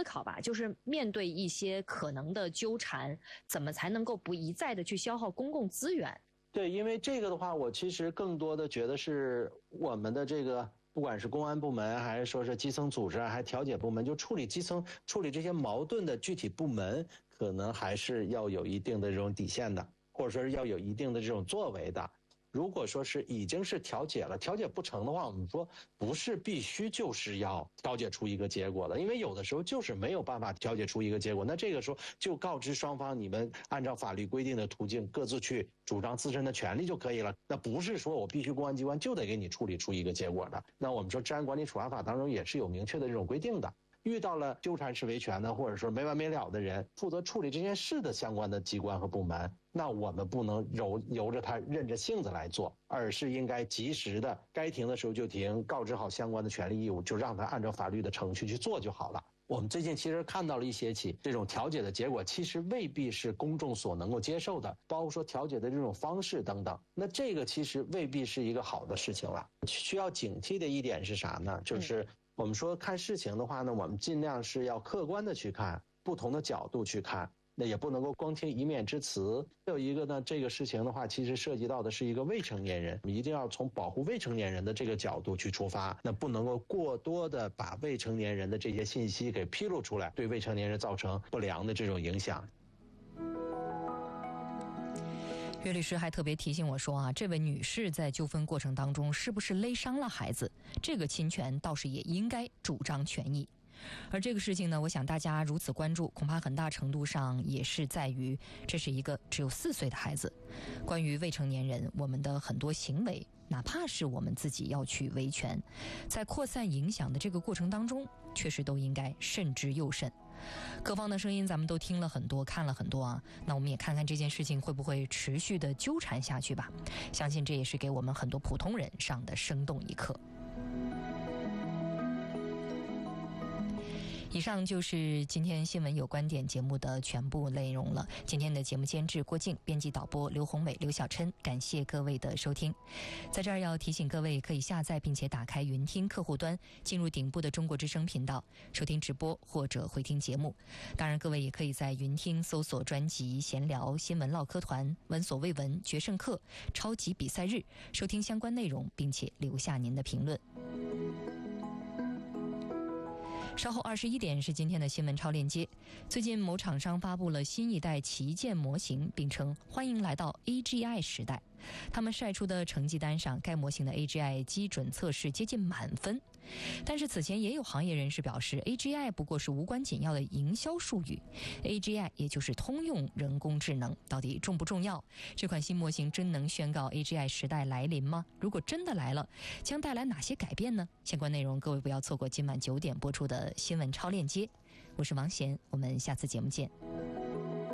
考吧，就是面对一些可能的纠缠，怎么才能够不一再的去消耗公共资源？ 对，因为这个的话，我其实更多的觉得是我们的这个，不管是公安部门，还是说是基层组织，还是调解部门，就处理这些矛盾的具体部门，可能还是要有一定的这种底线的，或者说是要有一定的这种作为的。如果说是已经是调解了，调解不成的话，我们说不是必须就是要调解出一个结果的，因为有的时候就是没有办法调解出一个结果，那这个时候就告知双方，你们按照法律规定的途径各自去主张自身的权利就可以了。那不是说我必须公安机关就得给你处理出一个结果的。那我们说治安管理处罚法当中也是有明确的这种规定的。遇到了纠缠式维权的，或者说没完没了的人，负责处理这件事的相关的机关和部门，那我们不能由着他任着性子来做，而是应该及时的该停的时候就停，告知好相关的权利义务，就让他按照法律的程序去做就好了。我们最近其实看到了一些起这种调解的结果，其实未必是公众所能够接受的，包括说调解的这种方式等等，那这个其实未必是一个好的事情了。需要警惕的一点是啥呢？就是我们说看事情的话呢，我们尽量是要客观的去看，不同的角度去看，那也不能够光听一面之词。还有一个呢，这个事情的话，其实涉及到的是一个未成年人，一定要从保护未成年人的这个角度去出发，那不能够过多的把未成年人的这些信息给披露出来，对未成年人造成不良的这种影响。 岳律师还特别提醒我说啊，这位女士在纠纷过程当中是不是勒伤了孩子，这个侵权倒是也应该主张权益。而这个事情呢，我想大家如此关注，恐怕很大程度上也是在于这是一个只有4岁的孩子。关于未成年人，我们的很多行为，哪怕是我们自己要去维权，在扩散影响的这个过程当中，确实都应该慎之又慎。各方的声音咱们都听了很多，看了很多啊，那我们也看看这件事情会不会持续的纠缠下去吧。相信这也是给我们很多普通人上的生动一课。以上就是今天新闻有观点节目的全部内容了。今天的节目监制郭静，编辑导播刘宏伟、刘小琛，感谢各位的收听。在这儿要提醒各位，可以下载并且打开云听客户端，进入顶部的中国之声频道，收听直播或者回听节目。当然各位也可以在云听搜索专辑闲聊、新闻唠嗑团、闻所未闻、决胜客、超级比赛日，收听相关内容，并且留下您的评论。稍后21点是今天的新闻超链接。最近某厂商发布了新一代旗舰模型，并称欢迎来到 AGI 时代。他们晒出的成绩单上，该模型的 AGI 基准测试接近满分。但是此前也有行业人士表示， AGI 不过是无关紧要的营销术语。 AGI 也就是通用人工智能，到底重不重要？这款新模型真能宣告 AGI 时代来临吗？如果真的来了，将带来哪些改变呢？相关内容各位不要错过今晚9点播出的新闻超链接。我是王贤，我们下次节目见。